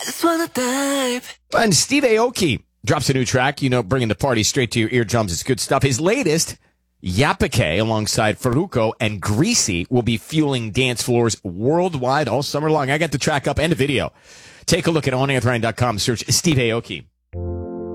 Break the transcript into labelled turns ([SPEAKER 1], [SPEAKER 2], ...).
[SPEAKER 1] Just wanna dive.
[SPEAKER 2] And Steve Aoki drops a new track, bringing the party straight to your eardrums. It's good stuff. His latest, Yapake, alongside Farruko and Greasy, will be fueling dance floors worldwide all summer long. I got the track up and a video. Take a look at onairwithryan.com. Search Steve Aoki.